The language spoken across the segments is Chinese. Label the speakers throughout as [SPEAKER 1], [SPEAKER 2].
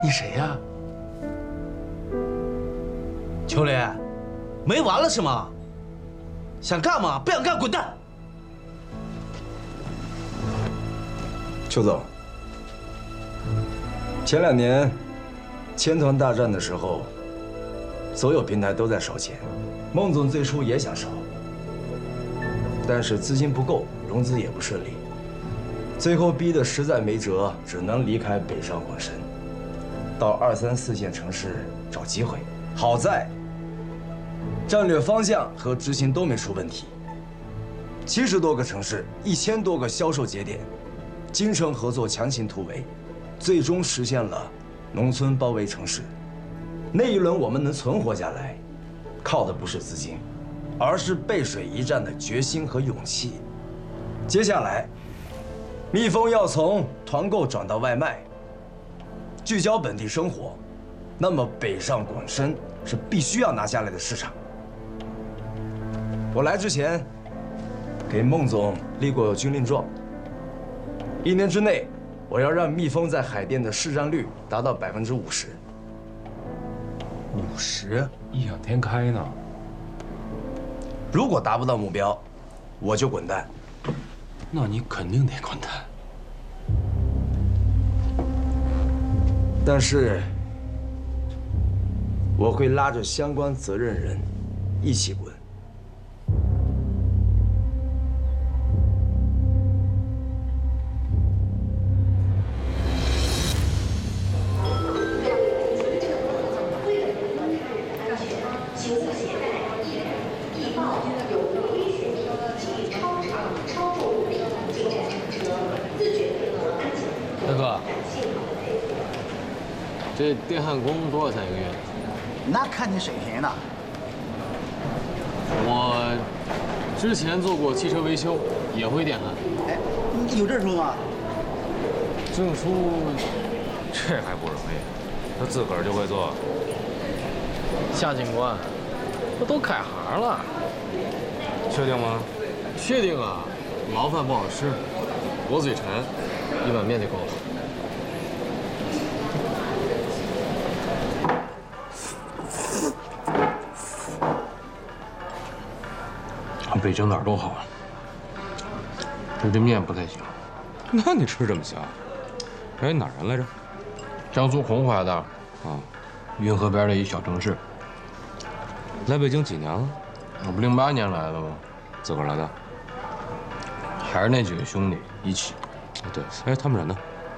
[SPEAKER 1] 你谁呀？秋莲，没完了是吗？想干嘛？不想干，滚蛋！
[SPEAKER 2] 邱总，前2年千团大战的时候，所有平台都在烧钱，孟总最初也想烧，但是资金不够，融资也不顺利，最后逼得实在没辙，只能离开北上广深，到2、3、4线城市找机会。好在战略方向和执行都没出问题，70多个城市，1000多个销售节点。精诚合作，强行突围，最终实现了农村包围城市。那一轮我们能存活下来，靠的不是资金，而是背水一战的决心和勇气。接下来，蜜蜂要从团购转到外卖，聚焦本地生活，那么北上广深是必须要拿下来的市场。我来之前，给孟总立过军令状。1年之内，我要让蜜蜂在海淀的市占率达到50%。
[SPEAKER 1] 50，
[SPEAKER 3] 异想天开呢。
[SPEAKER 2] 如果达不到目标，我就滚蛋。
[SPEAKER 3] 那你肯定得滚蛋。
[SPEAKER 2] 但是，我会拉着相关责任人一起滚。
[SPEAKER 3] 大哥，这电焊工多少钱1个月？
[SPEAKER 4] 那看你水平呢。
[SPEAKER 3] 我之前做过汽车维修，也会电焊。
[SPEAKER 4] 哎，你有证书吗？
[SPEAKER 3] 证书
[SPEAKER 5] 这还不容易，他自个儿就会做。
[SPEAKER 3] 夏警官，我都开行了。
[SPEAKER 5] 确定吗？
[SPEAKER 3] 确定啊，牢饭不好吃，我嘴馋，一碗面就够了。北京哪儿都好，就这面不太行。
[SPEAKER 5] 那你吃这么香？哎，哪儿人来着？
[SPEAKER 3] 江苏洪淮的，
[SPEAKER 5] 啊，
[SPEAKER 3] 运河边的一小城市。
[SPEAKER 5] 来北京几年了？
[SPEAKER 3] 我不08年来的吗？
[SPEAKER 5] 自个儿来的？
[SPEAKER 3] 还是那几个兄弟一起。
[SPEAKER 5] 对，哎，他们人呢？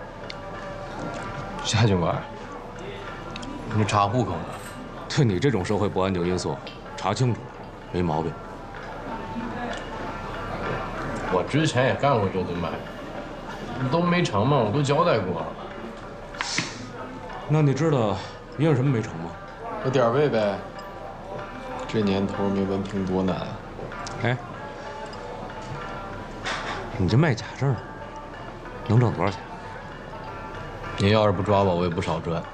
[SPEAKER 3] 夏警官，你查户口呢？
[SPEAKER 5] 对你这种社会不安定因素，查清楚了，没毛病。
[SPEAKER 3] 我之前也干过这顿卖，都没成嘛，我都交代过了。
[SPEAKER 5] 那你知道因为什么没成吗？
[SPEAKER 3] 有点位呗。这年头没文凭多难。
[SPEAKER 5] 哎，你这卖假证，能挣多少钱？
[SPEAKER 3] 您要是不抓我，我也不少赚。